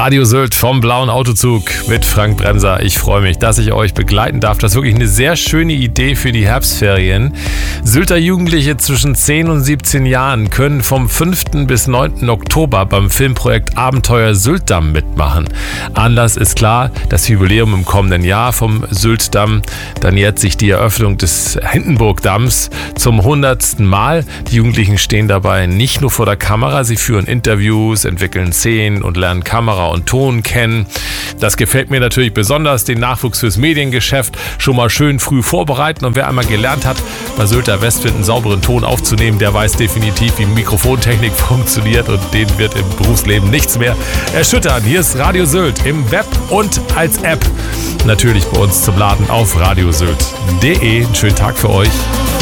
Radio Sylt vom Blauen Autozug mit Frank Bremser. Ich freue mich, dass ich euch begleiten darf. Das ist wirklich eine sehr schöne Idee für die Herbstferien. Sylter Jugendliche zwischen 10 und 17 Jahren können vom 5. bis 9. Oktober beim Filmprojekt Abenteuer Syltdamm mitmachen. Anlass ist klar, das Jubiläum im kommenden Jahr vom Syltdamm. Da nähert sich die Eröffnung des Hindenburgdamms zum 100. Mal. Die Jugendlichen stehen dabei nicht nur vor der Kamera, sie führen Interviews, entwickeln Szenen und lernen Kamera und Ton kennen. Das gefällt mir natürlich besonders, den Nachwuchs fürs Mediengeschäft schon mal schön früh vorbereiten. Und wer einmal gelernt hat, bei Sylter Westwind einen sauberen Ton aufzunehmen, der weiß definitiv, wie Mikrofontechnik funktioniert, und den wird im Berufsleben nichts mehr erschüttern. Hier ist Radio Sylt im Web und als App. Natürlich bei uns zum Laden auf radiosylt.de. Einen schönen Tag für euch.